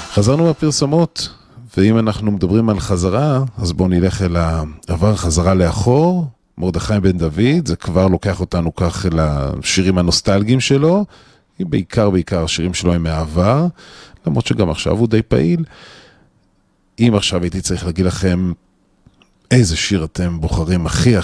חזרנו מהפרסומות, ואם אנחנו מדברים על חזרה, אז בואו נלך אל העבר, חזרה לאחור. מרדכי בן דוד, זה כבר לוקח אותנו כך אל השירים הנוסטלגיים שלו, בעיקר השירים שלו הם מהעבר, למרות שגם עכשיו הוא די פעיל. אם עכשיו הייתי צריך להגיד לכם איזה שיר אתם בוחרים הכי